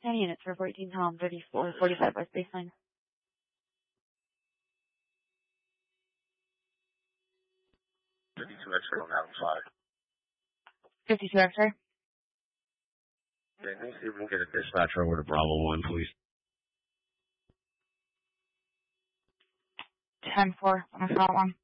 10 units for 14 Tom, 3445 West Baseline. 52 X-ray on Adam 5. 52 X-ray. Yeah, can you see if we can get a dispatcher over to Bravo 1, please? 10-4 on the front one.